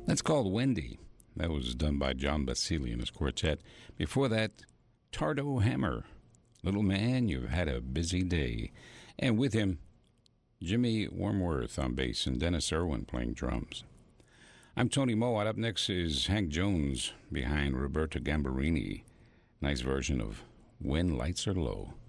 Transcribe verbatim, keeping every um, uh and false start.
That's called Wendy. That was done by John Basili and his quartet. Before that, Tardo Hammer. Little man, you've had a busy day. And with him, Jimmy Wormworth on bass and Dennis Irwin playing drums. I'm Tony Mowat. Up next is Hank Jones behind Roberta Gambarini. Nice version of When Lights Are Low.